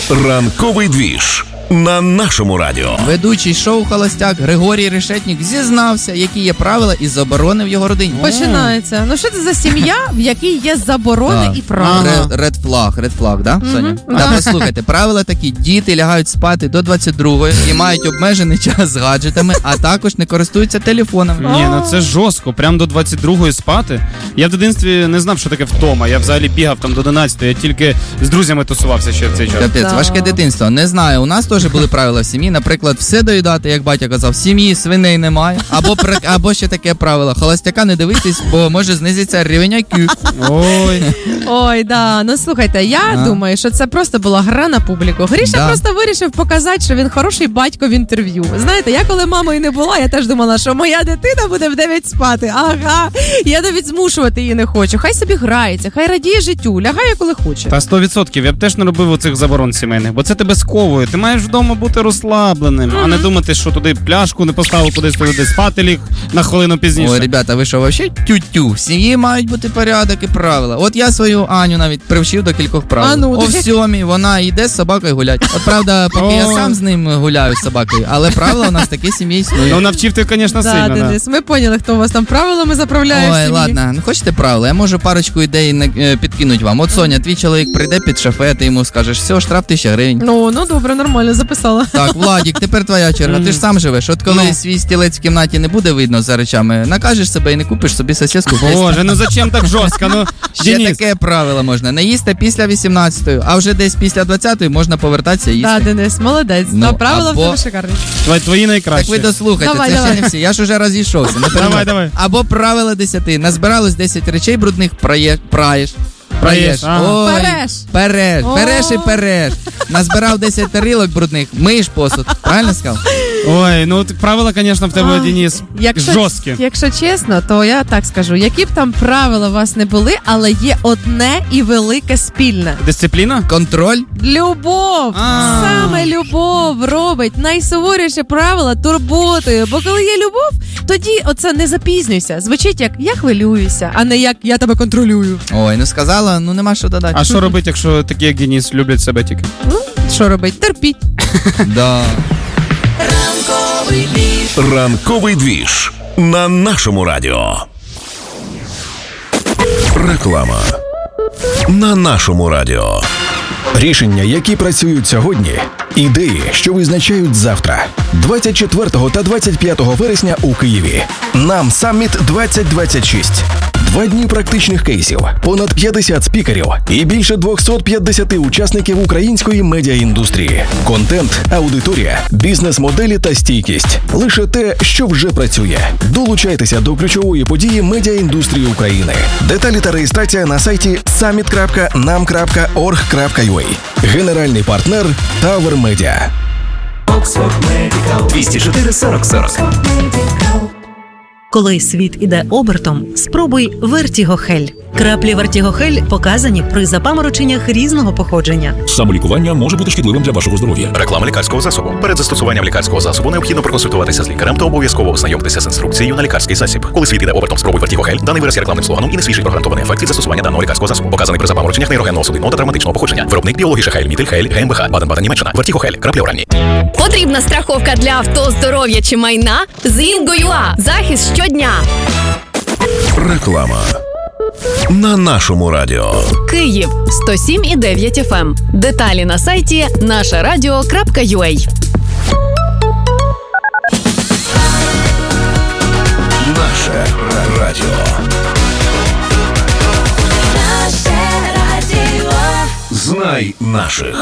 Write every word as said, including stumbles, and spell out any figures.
Ранковий двіж на нашому радіо. Ведучий шоу «Холостяк» Григорій Решетнік зізнався, які є правила і заборони в його родині. Починається. Ну що це за сім'я, в якій є заборони Так. і правила? Red, red flag, red flag, да, Соня? Мгм. Так, послухайте, правила такі. Діти лягають спати до двадцять другої і мають обмежений час з гаджетами, а також не користуються телефонами. Ні, ну це жорстко, прям до двадцять другої спати. Я в дитинстві не знав, що таке втома. Я взагалі бігав там до одинадцятої, я тільки з друзями тусувався ще в цей час. Капець, Да. важке дитинство. Не знаю, у нас теж були правила в сім'ї. Наприклад, все доїдати, як батя казав, в сім'ї свиней немає. Або, при- або ще таке правило. Холостяка не дивитись, бо може знизиться рівень ай к'ю. Ой. Ой, да. Ну слухайте, я А? думаю, що це просто була гра на публіку. Гріша Да. просто вирішив показати, що він хороший батько в інтерв'ю. Знаєте, я коли мамою не була, я теж думала, що моя дитина буде в дев'ять спати. Ага, я навіть змушувати її не хочу. Хай собі грається, хай радіє життю, лягає, коли хоче. Та сто відсотків. Я б теж не робив оцих заборон сімейних, бо це тебе сковує. Ти маєш вдома бути розслабленим, а не думати, що туди пляшку не поставив, кудись туди спати ліг на хвилину пізніше. Ой, ребята, ви що, вообще тю-тю? В сім'ї мають бути порядок і правила. От я свою Аню навіть привчив до кількох правил. А ну, О ти- сьомій вона йде з собакою гулять. От правда, поки я О. сам з ним гуляю з собакою, але правила у нас такі в сім'ї існують. Ну навчив ти, звісно, Да, сильно. Да. Денис, ми поняли, хто у вас там правилами заправляє в Ой, сім'ї. ладно, ну хочете правила? Я можу парочку ідей на- е, підкинуть вам. От Соня, твій чоловік прийде під шофе, ти йому скажеш, все, штраф тисяча гривень. Ну, ну добре, нормально, записала. Так, Владік, тепер твоя черга. Ти ж сам живеш. От коли Ну. свій стілець в кімнаті не буде видно за речами, накажеш себе і не купиш собі сосиску. в гості. Боже, ну зачем так жорстко? Ну, Ще Денис, таке правило можна. Не їсти після вісімнадцятої, а вже десь після двадцятої можна повертатися і їсти. Да, Денис, молодець. Ну, Ну, правила або- в тебе шикарні. твої, твої Так найкращі. ви дослухайте, Давай, це давай. ще не всі. Я ж уже розійшовся. Не перебивай. Давай, давай. Або правило десяти. Назбиралось десять речей брудних, прає, праєш. Праєш. Ага. Ой, Переш. Переш. О. Береш і переш. Назбирав десять тарілок брудних, миєш посуд. Правильно сказав? Ой, ну от правила, звісно, в тебе, Ай, Денис, Якщо, жорсткі. якщо чесно, то я так скажу, які б там правила у вас не були, але є одне і велике спільне. Дисципліна? Контроль. Любов! А. Саме любов робить найсуворіше правило турботою. Бо коли є любов, тоді оце не запізнюйся. Звучить як я хвилююся, а не як я тебе контролюю. Ой, ну сказала, ну нема що додати. А що робити, якщо такі, як Денис, люблять себе тільки? Ну, що робить? Терпіть. Да. Ранковий двіж на нашому радіо. Реклама на нашому радіо. Рішення, які працюють сьогодні. Ідеї, що визначають завтра. двадцять четвертого та двадцять п'ятого вересня у Києві. Нам Самміт двадцять двадцять шість. Два дні практичних кейсів, понад п'ятдесят спікерів і більше двісті п'ятдесят учасників української медіаіндустрії. Контент, аудиторія, бізнес-моделі та стійкість. Лише те, що вже працює. Долучайтеся до ключової події медіаіндустрії України. Деталі та реєстрація на сайті саміт крапка нам крапка орг крапка ю а. Генеральний партнер Tower Media. двісті чотири сорок сорок. Коли світ іде обертом, спробуй Вертігохель. Краплі Вертігохель показані при запамороченнях різного походження. Самолікування може бути шкідливим для вашого здоров'я. Реклама лікарського засобу. Перед застосуванням лікарського засобу необхідно проконсультуватися з лікарем та обов'язково ознайомитися з інструкцією на лікарський засіб. Коли світ іде обертом, спробуй Вертігохель. Даний вираз є рекламним слоганом і не свідчить про гарантований ефект від застосування даного лікарського засобу. Показаний при запамороченнях нейрогенного судинного та травматичного походження. Виробник біологіша Хейль Мітель Хейль ГМБХ Баден-Баден, Німеччина. Вертігохель. Краплі оранні. Потрібна страховка для авто, здоров'я чи майна? З Інго.ЮА. Захист щодня. Реклама на нашому радіо. Київ сто сім і дев'ять еф ем. Деталі на сайті наше радіо крапка ю а. Наше радіо. Знай наших.